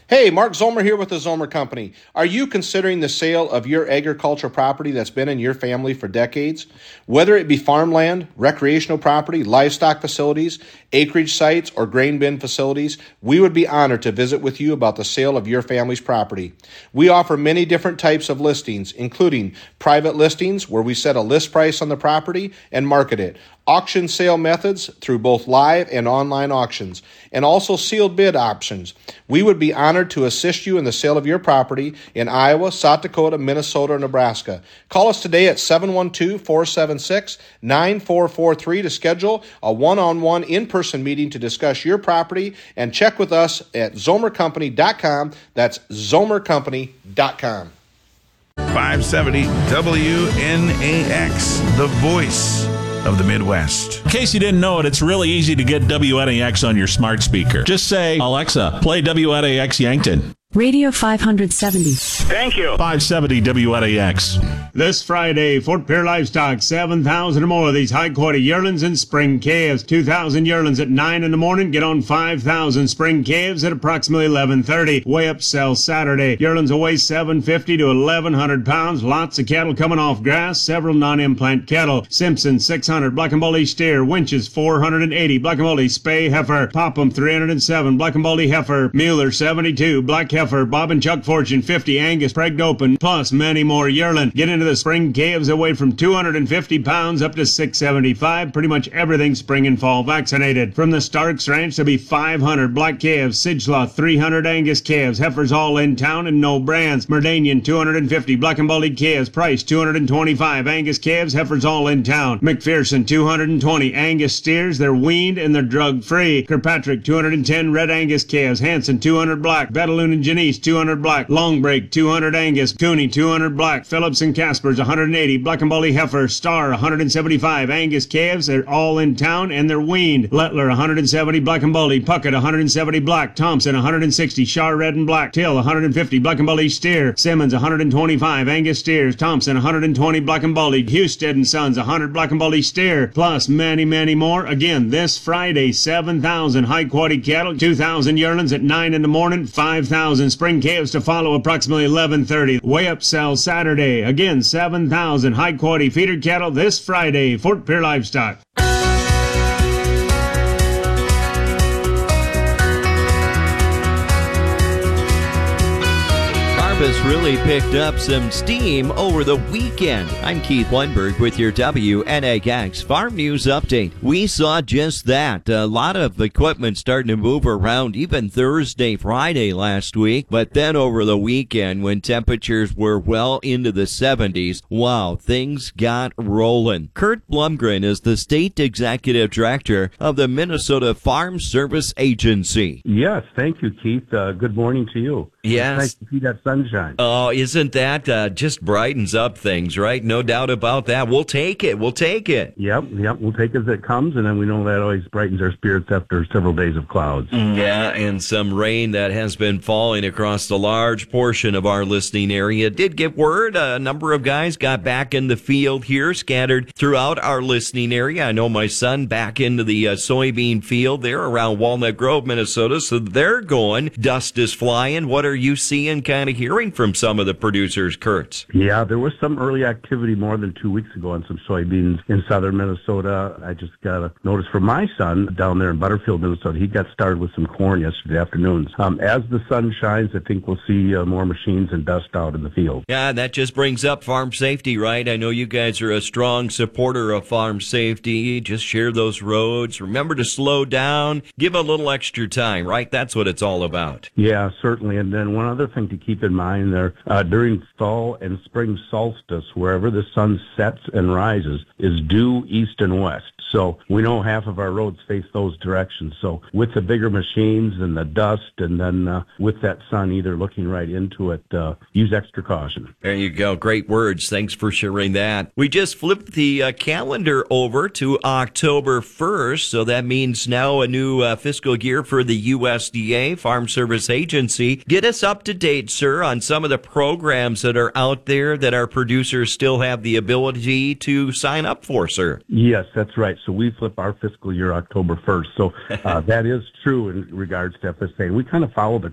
Hey, Mark Zomer here with the Zomer Company. Are you considering the sale of your agricultural property that's been in your family for decades? Whether it be farmland, recreational property, livestock facilities, acreage sites, or grain bin facilities, we would be honored to visit with you about the sale of your family's property. We offer many different types of listings, including private listings where we set a list price on the property and market it, auction sale methods through both live and online auctions, and also sealed bid options. We would be honored to assist you in the sale of your property in Iowa, South Dakota, Minnesota, or Nebraska. Call us today at 712-476-9443 to schedule a one-on-one in-person meeting to discuss your property, and check with us at zomercompany.com. That's zomercompany.com. 570 WNAX, the voice of the Midwest. In case you didn't know it, it's really easy to get WNAX on your smart speaker. Just say, Alexa, play WNAX Yankton. Radio 570. Thank you. 570 WNAX. This Friday, Fort Pierre Livestock, 7,000 or more of these high-quality yearlings and spring calves. 2,000 yearlings at 9 in the morning. Get on 5,000 spring calves at approximately 11:30. Weigh up sell Saturday. Yearlings will weigh 750 to 1,100 pounds. Lots of cattle coming off grass. Several non-implant cattle. Simpson, 600. Black and Baldy steer. Winches, 480. Black and Baldy spay heifer. Popham, 307. Black and Baldy heifer. Mueller, 72. Black heifer. Bob and Chuck Fortune, 50. Angus, pregged open, plus many more yearling. Get into the spring calves away from 250 pounds up to 675. Pretty much everything spring and fall vaccinated. From the Starks Ranch, there'll be 500 black calves. Sidgelaw, 300 Angus calves. Heifers all in town and no brands. Merdanian, 250. Black and Baldy calves. Price, 225. Angus calves. Heifers all in town. McPherson, 220. Angus steers. They're weaned and they're drug-free. Kirkpatrick, 210 red Angus calves. Hanson, 200 black. Betaloon and Janice, 200 black. Longbreak, 200 Angus. Cooney, 200 black. Phillips and Caspers, 180. Black and Baldy heifer. Star, 175. Angus calves. They're all in town and they're weaned. Lettler, 170. Black and Baldy. Puckett, 170 black. Thompson, 160. Shar red and black. Till, 150. Black and Baldy steer. Simmons, 125. Angus steers. Thompson, 120. Black and Baldy. Husted and Sons, 100 Black and Baldy steer. Plus many, many more. Again, this Friday, 7,000 high quality cattle. 2,000 yearlings at 9 in the morning. 5,000 spring calves to follow approximately 11:30. Weigh up sell Saturday. Again, 7,000 high quality feeder cattle this Friday. Fort Pierre Livestock. Harvest really picked up some steam over the weekend. I'm Keith Lundberg with your WNAX Farm News Update. We saw just that. A lot of equipment starting to move around even Thursday, Friday last week. But then over the weekend when temperatures were well into the 70s, wow, things got rolling. Kurt Blumgren is the State Executive Director of the Minnesota Farm Service Agency. Yes, thank you, Keith. Good morning to you. Yes. It's nice to see that sunshine. Oh, isn't that just brightens up things, right? No doubt about that. We'll take it. We'll take it. Yep. We'll take it as it comes, and then we know that always brightens our spirits after several days of clouds. Yeah, and some rain that has been falling across a large portion of our listening area. Did get word a number of guys got back in the field here, scattered throughout our listening area. I know my son back into the soybean field there around Walnut Grove, Minnesota, so they're going. Dust is flying. What are you seeing, kind of hearing from some of the producers, Kurtz? Yeah, there was some early activity more than 2 weeks ago on some soybeans in southern Minnesota. I just got a notice from my son down there in Butterfield, Minnesota. He got started with some corn yesterday afternoon. As the sun shines, I think we'll see more machines and dust out in the field. Yeah, that just brings up farm safety, right? I know you guys are a strong supporter of farm safety. Just share those roads. Remember to slow down. Give a little extra time, right? That's what it's all about. Yeah, certainly. And then one other thing to keep in mind there, during fall and spring solstice, wherever the sun sets and rises is due east and west. So we know half of our roads face those directions. So with the bigger machines and the dust, and then with that sun either looking right into it, use extra caution. There you go. Great words. Thanks for sharing that. We just flipped the calendar over to October 1st, so that means now a new fiscal year for the USDA, Farm Service Agency. Get us up to date, sir, on some of the programs that are out there that our producers still have the ability to sign up for, sir. Yes, that's right. So we flip our fiscal year October 1st. So that is true in regards to FSA. We kind of follow the